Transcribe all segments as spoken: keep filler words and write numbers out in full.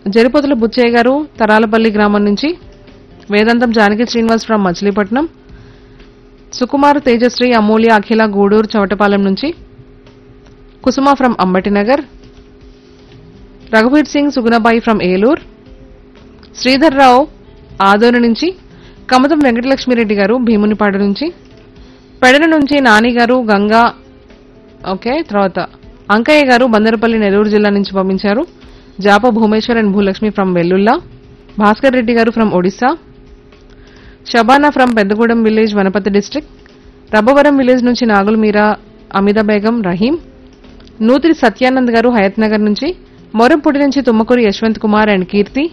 జరిపోతుల బుచ్చయ్య గారు తరాలపల్లి గ్రామం నుంచి, వేదాంతం జానకి శ్రీనివాస్ ఫ్రం మచిలీపట్నం, సుకుమార్ తేజశ్రీ అమూల్య అఖిల గూడూరు చవటపాలెం నుంచి, కుసుమ ఫ్రం అంబటినగర్, రఘువీర్ సింగ్ సుగుణబాయి ఫ్రం ఏలూరు, శ్రీధర్ రావు ఆదోని నుంచి, కమతం వెంకటలక్ష్మిరెడ్డి గారు భీమునిపాడు నుంచి, పెడన నుంచి నాని గారు గంగా, ఓకే తర్వాత అంకయ్య గారు బందరపల్లి నెల్లూరు జిల్లా నుంచి పంపించారు, జాప భూమేశ్వర్ అండ్ భూలక్ష్మి ఫ్రం వెల్లుల్లా, భాస్కర్ రెడ్డి గారు from Odisha, Shabana from Peddagudem village Wanaparthy district, Rabbavaram village నుంచి నాగుల్ మీరా అమిదా బేగం రహీం, నూతిరి సత్యానంద్ గారు హయత్ నగర్ నుంచి, మొరంపూడి నుంచి Tummakuri Yashwant Kumar and Keerthi.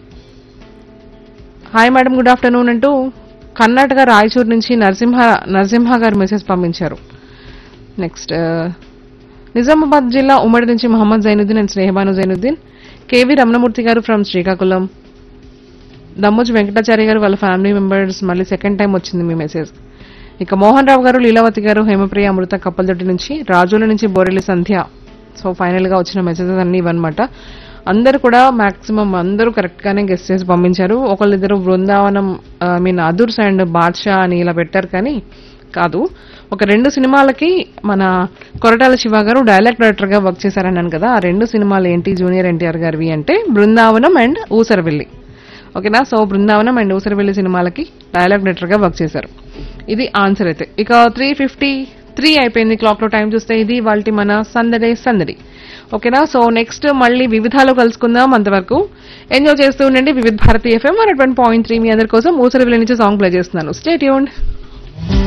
Hi madam good afternoon అంటూ కర్ణాటక రాయచూర్ నుంచి నరసింహ నరసింహ గారు మెసేజ్ పంపించారు. నెక్స్ట్ నిజామాబాద్ జిల్లా ఉమ్మడి నుంచి మహమ్మద్ జైనుద్దీన్ అండ్ స్నేహబాను జైనుద్దీన్, కేవీ రమణమూర్తి గారు ఫ్రం శ్రీకాకుళం, దమ్మోజు వెంకటాచార్య గారు వాళ్ళ ఫ్యామిలీ మెంబర్స్ మళ్ళీ సెకండ్ టైం వచ్చింది మీ మెసేజ్. ఇక మోహన్ రావు గారు లీలావతి గారు హేమప్రియ అమృత కప్పలదొడ్డి నుంచి, రాజుల నుంచి బోరెల్లి సంధ్య. సో ఫైనల్ గా వచ్చిన మెసేజెస్ అన్ని ఇవన్నమాట. అందరూ కూడా మాక్సిమం అందరూ కరెక్ట్ గానే గెస్ట్ చేసి పంపించారు. ఒకళ్ళిద్దరు Brindavanam I mean Adhurs and Badshah అని ఇలా పెట్టారు కానీ కాదు. ఒక రెండు సినిమాలకి మన కొరటాల శివ గారు డైలాగ్ డైరెక్టర్ గా వర్క్ చేశారన్నాను కదా, ఆ రెండు సినిమాలు ఏంటి జూనియర్ ఎన్టీఆర్ గారివి అంటే బృందావనం అండ్ ఊసరవెల్లి. ఓకేనా, సో బృందావనం అండ్ ఊసరవెల్లి సినిమాలకి డైలాగ్ డైరెక్టర్ గా వర్క్ చేశారు. ఇది ఆన్సర్ అయితే. ఇక త్రీ ఫిఫ్టీ త్రీ అయిపోయింది క్లాక్ లో టైం చూస్తే. ఇది వాళ్ళ మన సందడే సందడి. ఓకేనా, సో నెక్స్ట్ మళ్ళీ వివిధాలు కలుసుకుందాం. అంతవరకు ఎంజాయ్ చేస్తూ ఉండండి వివిధ Bharati FM one point three. మీ అందరి కోసం ఊసరవెల్లి నుంచి సాంగ్ ప్లే చేస్తున్నాను. Stay tuned.